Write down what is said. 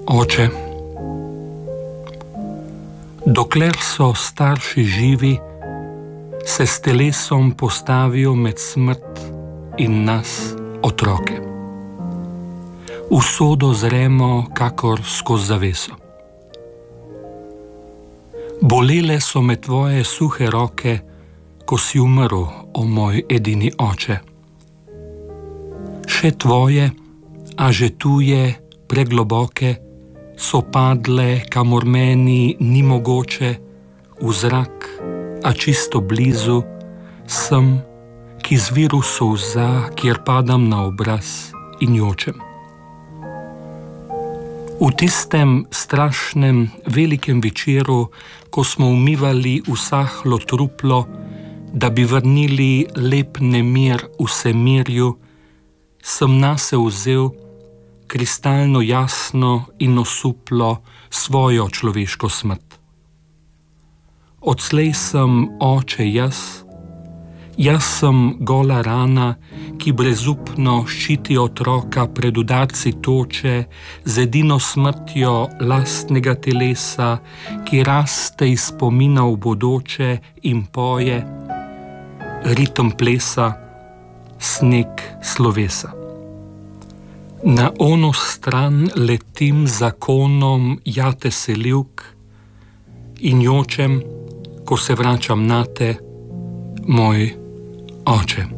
Oče, dokler so starši živi, se s telesom postavijo med smrt in nas, otroke. Usodo zremo kakor skozi zaveso. Bolele so me tvoje suhe roke, ko si umrl, o moj edini oče. Še tvoje, a že tuje, pregloboke, so padle, kamor meni ni mogoče, v zrak, a čisto blizu, sem, ki zviru solza, kjer padam na obraz in jočem. V tistem strašnem, velikem večeru, ko smo umivali usahlo truplo, da bi vrnili lep nemir vsemirju, sem nase vzel kristalno jasno in osuplo svojo človeško smrt. Odslej sem, oče, jaz sem gola rana, ki brezupno ščiti otroka pred udarci toče, z edino smrtjo lastnega telesa, ki raste iz spomina v bodoče in poje, ritem plesa, sneg slovesa. Na ono stran letim zakonom jate selivk in jočem, ko se vračam nate, moj oče.